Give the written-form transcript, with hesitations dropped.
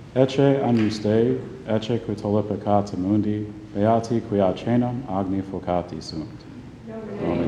Ecce agnus Dei, ecce quitola peccata mundi, beati quia cenam agni focati sunt.